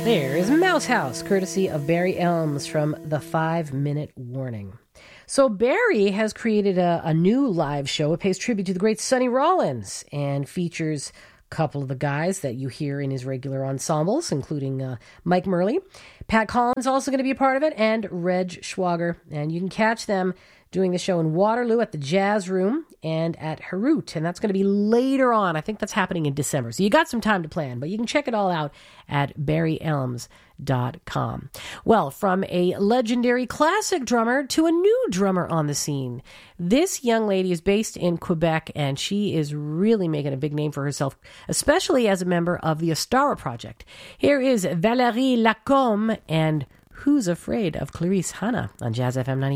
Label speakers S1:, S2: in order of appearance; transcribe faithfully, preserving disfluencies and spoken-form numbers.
S1: There's Mouse House, courtesy of Barry Elms from the Five Minute Warning. So Barry has created a, a new live show. It pays tribute to the great Sonny Rollins and features a couple of the guys that you hear in his regular ensembles, including uh, Mike Murley. Pat Collins also going to be a part of it, and Reg Schwager. And you can catch them doing the show in Waterloo at the Jazz Room and at Harut. And that's going to be later on. I think that's happening in December. So you got some time to plan, but you can check it all out at barry elms dot com. Well, from a legendary classic drummer to a new drummer on the scene. This young lady is based in Quebec, and she is really making a big name for herself, especially as a member of the Ostara Project. Here is Valérie Lacombe and Who's Afraid of Clarice Hannah on Jazz F M ninety.